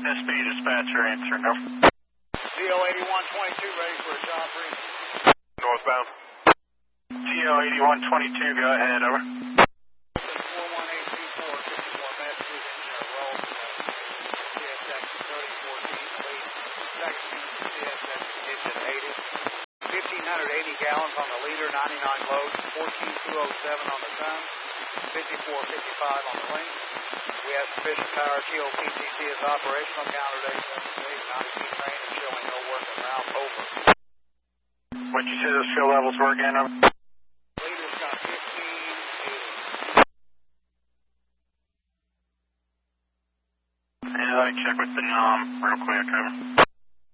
SB dispatcher answering. Over. CO 8122 ready for a job brief. Northbound. CO 8122, go ahead, over. 41824, 54 messages in roll. CSX 3014, lead. Section CSX engine 80. 1,580 gallons on the liter, 99 loads, 14,207 on the ton, 5455 on the link. We have sufficient power. TOPTC is operational. Counter day 7 days, 90 feet rain and showing no work in route. Over. What'd you say those fuel levels were again? Over. Leader's got 1580. Yeah, let me check with the real quick. Over.